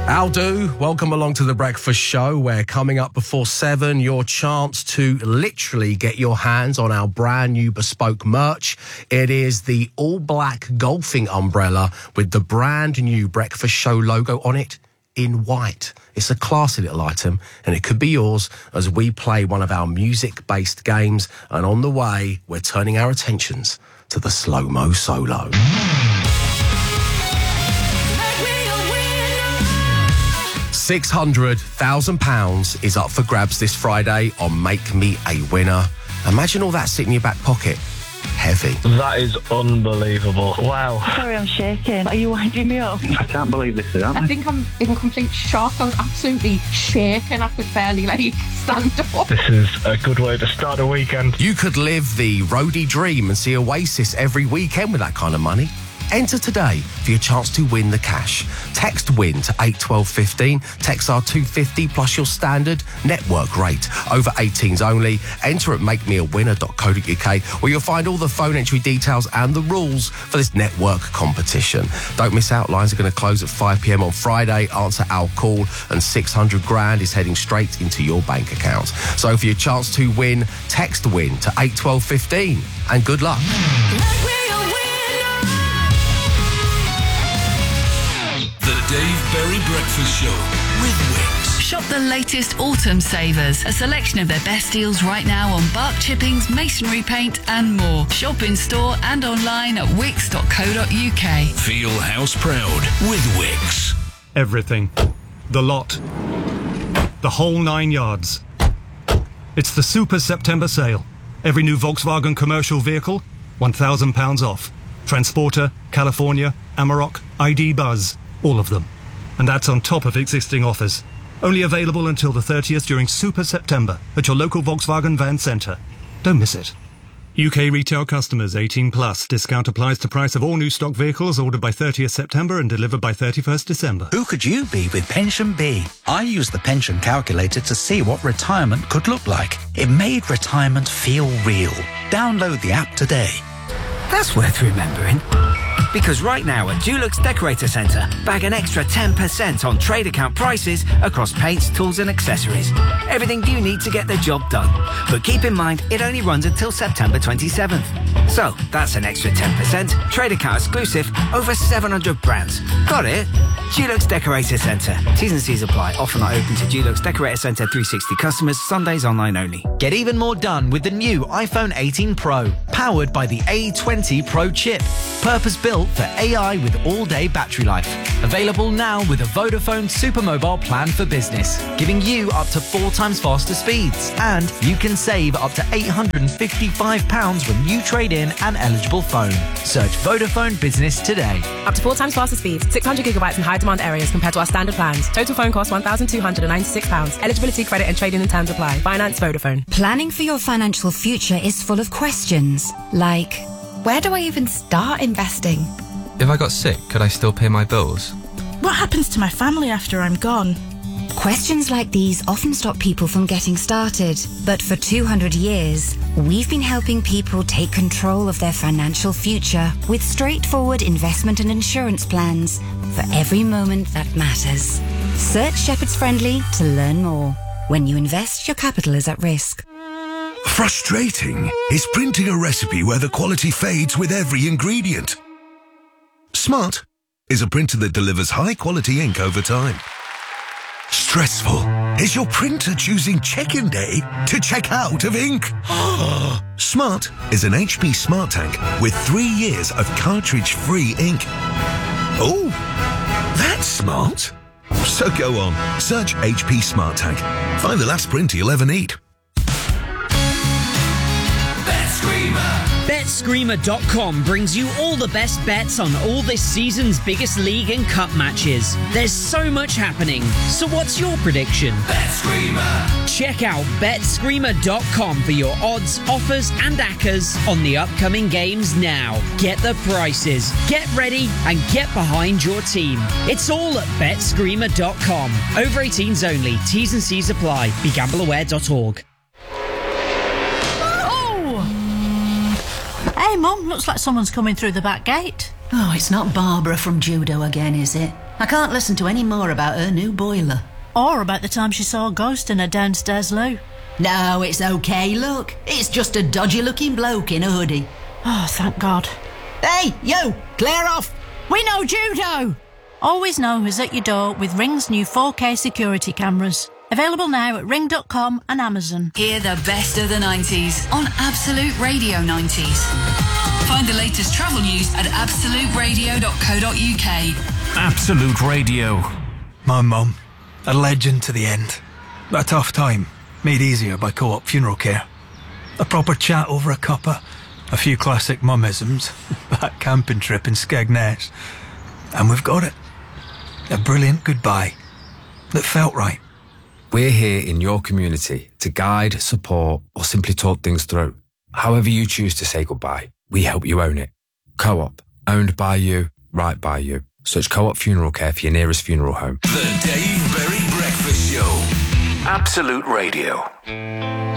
How do? Welcome along to The Breakfast Show, where coming up before 7, your chance to literally get your hands on our brand new bespoke merch. It is the all-black golfing umbrella with the brand new Breakfast Show logo on it in white. It's a classy little item, and it could be yours as we play one of our music-based games. And on the way, we're turning our attentions to the slow-mo solo. £600,000 is up for grabs this Friday on Make Me a Winner. Imagine all that sitting in your back pocket. Heavy. That is unbelievable. Wow. Sorry, I'm shaking. Are you winding me up? I can't believe this is happening. I think I'm in complete shock. I was absolutely shaking. I could barely, stand up. This is a good way to start a weekend. You could live the roadie dream and see Oasis every weekend with that kind of money. Enter today for your chance to win the cash. Text WIN to 81215. Text R250 plus your standard network rate. Over 18s only. Enter at makemeawinner.co.uk, where you'll find all the phone entry details and the rules for this network competition. Don't miss out. Lines are going to close at 5 p.m. on Friday. Answer our call and 600 grand is heading straight into your bank account. So for your chance to win, text WIN to 81215 and good luck. The Dave Berry Breakfast Show with Wix. Shop the latest autumn savers. A selection of their best deals right now on bark chippings, masonry paint and more. Shop in store and online at wix.co.uk. Feel house proud with Wix. Everything. The lot. The whole 9 yards. It's the Super September sale. Every new Volkswagen commercial vehicle, £1,000 off. Transporter, California, Amarok, ID Buzz. All of them. And that's on top of existing offers. Only available until the 30th during Super September at your local Volkswagen van centre. Don't miss it. UK retail customers 18 plus. Discount applies to price of all new stock vehicles ordered by 30th September and delivered by 31st December. Who could you be with Pension B? I used the pension calculator to see what retirement could look like. It made retirement feel real. Download the app today. That's worth remembering. Because right now at Dulux Decorator Centre, bag an extra 10% on trade account prices across paints, tools and accessories. Everything you need to get the job done. But keep in mind, it only runs until September 27th. So, that's an extra 10%, trade account exclusive, over 700 brands. Got it? Dulux Decorator Centre. T's and C's apply. Offer not open to Dulux Decorator Centre 360 customers. Sundays online only. Get even more done with the new iPhone 18 Pro. Powered by the A20 Pro chip. Purpose-built for AI with all-day battery life. Available now with a Vodafone Super Mobile plan for business, giving you up to 4 times faster speeds. And you can save up to £855 when you trade in an eligible phone. Search Vodafone Business today. Up to 4 times faster speeds, 600 gigabytes in high-demand areas compared to our standard plans. Total phone cost £1,296. Eligibility, credit and trading and terms apply. Finance Vodafone. Planning for your financial future is full of questions, like, where do I even start investing? If I got sick, could I still pay my bills? What happens to my family after I'm gone? Questions like these often stop people from getting started. But for 200 years, we've been helping people take control of their financial future with straightforward investment and insurance plans for every moment that matters. Search Shepherd's Friendly to learn more. When you invest, your capital is at risk. Frustrating is printing a recipe where the quality fades with every ingredient. Smart is a printer that delivers high-quality ink over time. Stressful is your printer choosing check-in day to check out of ink. Smart is an HP Smart Tank with 3 years of cartridge-free ink. Oh, that's smart. So go on, search HP Smart Tank. Find the last printer you'll ever need. BetScreamer.com brings you all the best bets on all this season's biggest league and cup matches. There's so much happening. So what's your prediction? BetScreamer. Check out BetScreamer.com for your odds, offers and accas on the upcoming games now. Get the prices, get ready and get behind your team. It's all at BetScreamer.com. Over 18s only. T's and C's apply. BeGambleAware.org. Hey, Mum, looks like someone's coming through the back gate. Oh, it's not Barbara from Judo again, is it? I can't listen to any more about her new boiler. Or about the time she saw a ghost in her downstairs loo. No, it's okay, look. It's just a dodgy-looking bloke in a hoodie. Oh, thank God. Hey, you! Clear off! We know judo! Always Know is at your door with Ring's new 4K security cameras. Available now at ring.com and Amazon. Hear the best of the 90s on Absolute Radio 90s. Find the latest travel news at absoluteradio.co.uk. Absolute Radio. My mum, a legend to the end. A tough time, made easier by Co-op Funeral Care. A proper chat over a cuppa, a few classic mummisms, that camping trip in Skegness. And we've got it. A brilliant goodbye that felt right. We're here in your community to guide, support, or simply talk things through. However you choose to say goodbye, we help you own it. Co-op, owned by you, right by you. Search Co-op Funeral Care for your nearest funeral home. The Dave Berry Breakfast Show. Absolute Radio.